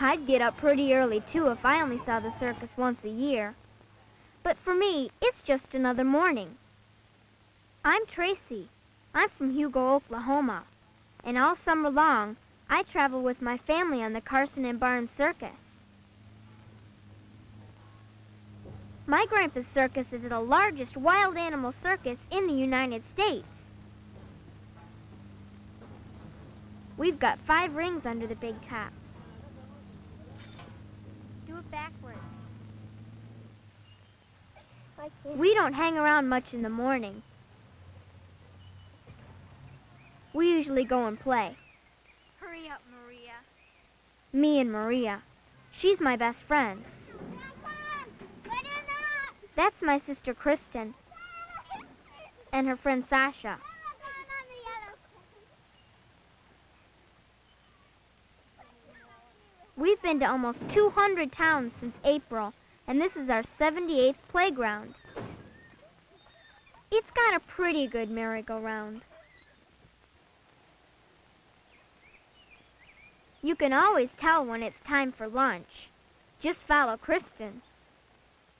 I'd get up pretty early, too, if I only saw the circus once a year. But for me, it's just another morning. I'm Tracy. I'm from Hugo, Oklahoma. And all summer long, I travel with my family on the Carson and Barnes Circus. My grandpa's circus is the largest wild animal circus in the United States. We've got 5 rings under the big top. Do it backwards. We don't hang around much in the morning. We usually go and play. Hurry up, Maria. Me and Maria. She's my best friend. That's my sister Kristen. And her friend Sasha. We've been to almost 200 towns since April, and this is our 78th playground. It's got a pretty good merry-go-round. You can always tell when it's time for lunch. Just follow Kristen.